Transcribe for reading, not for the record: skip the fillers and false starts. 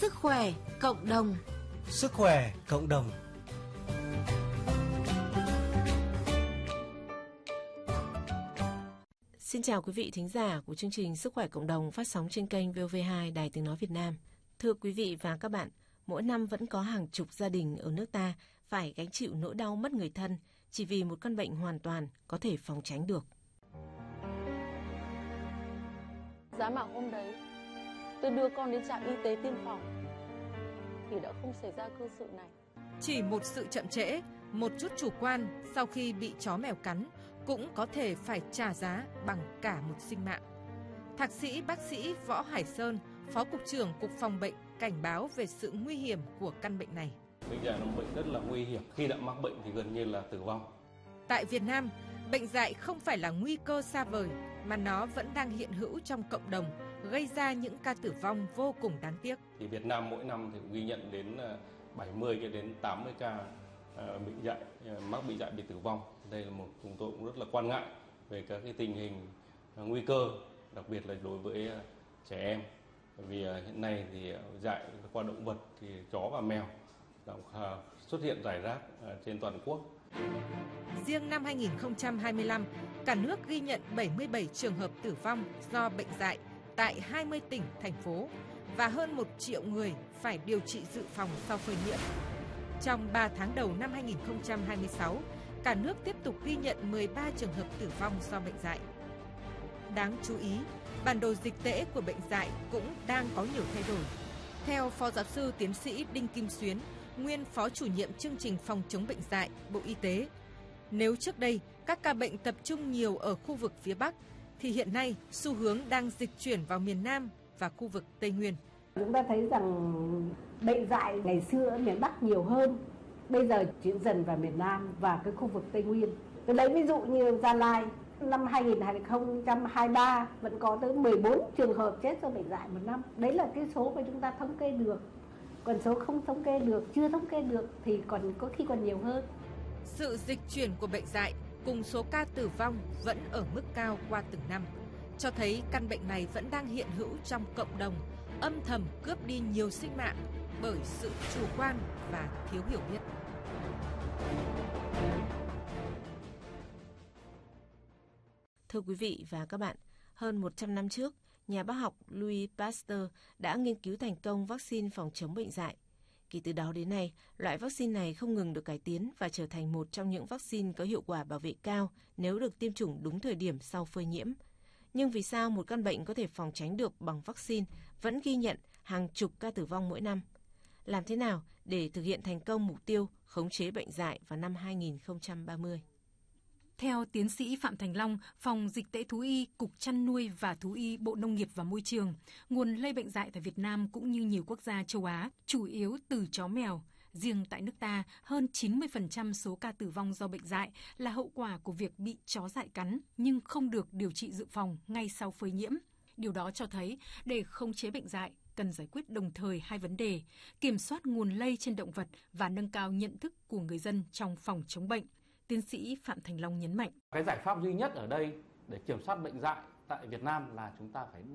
Sức khỏe cộng đồng. Sức khỏe cộng đồng. Xin chào quý vị thính giả của chương trình Sức khỏe cộng đồng phát sóng trên kênh VOV2 Đài Tiếng nói Việt Nam. Thưa quý vị và các bạn, mỗi năm vẫn có hàng chục gia đình ở nước ta phải gánh chịu nỗi đau mất người thân chỉ vì một căn bệnh hoàn toàn có thể phòng tránh được. Giá mà hôm đấy tôi đưa con đến trạm y tế tiêm phòng thì đã không xảy ra cơ sự này. Chỉ một sự chậm trễ, một chút chủ quan sau khi bị chó mèo cắn cũng có thể phải trả giá bằng cả một sinh mạng. Thạc sĩ bác sĩ Võ Hải Sơn, Phó Cục trưởng Cục Phòng bệnh cảnh báo về sự nguy hiểm của căn bệnh này. Bệnh dại là một bệnh rất là nguy hiểm, khi đã mắc bệnh thì gần như là tử vong. Tại Việt Nam, bệnh dại không phải là nguy cơ xa vời mà nó vẫn đang hiện hữu trong cộng đồng, gây ra những ca tử vong vô cùng đáng tiếc. Thì Việt Nam mỗi năm thì cũng ghi nhận đến 70 cho đến 80 ca bệnh dại mắc bệnh dại bị tử vong. Đây là một chúng tôi cũng rất là quan ngại về các cái tình hình nguy cơ, đặc biệt là đối với trẻ em. Vì hiện nay thì dại qua động vật thì chó và mèo xuất hiện rải rác trên toàn quốc. Riêng năm 2025, cả nước ghi nhận 77 trường hợp tử vong do bệnh dại tại 20 tỉnh, thành phố và hơn 1 triệu người phải điều trị dự phòng sau phơi nhiễm. Trong 3 tháng đầu năm 2026, cả nước tiếp tục ghi nhận 13 trường hợp tử vong do bệnh dại. Đáng chú ý, bản đồ dịch tễ của bệnh dại cũng đang có nhiều thay đổi. Theo Phó Giáo sư Tiến sĩ Đinh Kim Xuyến, nguyên Phó Chủ nhiệm chương trình phòng chống bệnh dại, Bộ Y tế, nếu trước đây các ca bệnh tập trung nhiều ở khu vực phía Bắc, thì hiện nay xu hướng đang dịch chuyển vào miền Nam và khu vực Tây Nguyên. Chúng ta thấy rằng bệnh dại ngày xưa ở miền Bắc nhiều hơn, bây giờ chuyển dần vào miền Nam và cái khu vực Tây Nguyên. Tôi lấy ví dụ như Gia Lai, năm 2023 vẫn có tới 14 trường hợp chết do bệnh dại một năm. Đấy là cái số mà chúng ta thống kê được. Còn số không thống kê được, chưa thống kê được thì còn có khi còn nhiều hơn. Sự dịch chuyển của bệnh dại cùng số ca tử vong vẫn ở mức cao qua từng năm, cho thấy căn bệnh này vẫn đang hiện hữu trong cộng đồng, âm thầm cướp đi nhiều sinh mạng bởi sự chủ quan và thiếu hiểu biết. Thưa quý vị và các bạn, hơn 100 năm trước, nhà bác học Louis Pasteur đã nghiên cứu thành công vaccine phòng chống bệnh dại. Kể từ đó đến nay, loại vaccine này không ngừng được cải tiến và trở thành một trong những vaccine có hiệu quả bảo vệ cao nếu được tiêm chủng đúng thời điểm sau phơi nhiễm. Nhưng vì sao một căn bệnh có thể phòng tránh được bằng vaccine vẫn ghi nhận hàng chục ca tử vong mỗi năm? Làm thế nào để thực hiện thành công mục tiêu khống chế bệnh dại vào năm 2030? Theo tiến sĩ Phạm Thành Long, Phòng Dịch tễ Thú y, Cục Chăn nuôi và Thú y, Bộ Nông nghiệp và Môi trường, nguồn lây bệnh dại tại Việt Nam cũng như nhiều quốc gia châu Á chủ yếu từ chó mèo. Riêng tại nước ta, hơn 90% số ca tử vong do bệnh dại là hậu quả của việc bị chó dại cắn nhưng không được điều trị dự phòng ngay sau phơi nhiễm. Điều đó cho thấy để khống chế bệnh dại, cần giải quyết đồng thời hai vấn đề: kiểm soát nguồn lây trên động vật và nâng cao nhận thức của người dân trong phòng chống bệnh. Tiến sĩ Phạm Thành Long nhấn mạnh. Cái giải pháp duy nhất ở đây để kiểm soát bệnh dại tại Việt Nam là chúng ta phải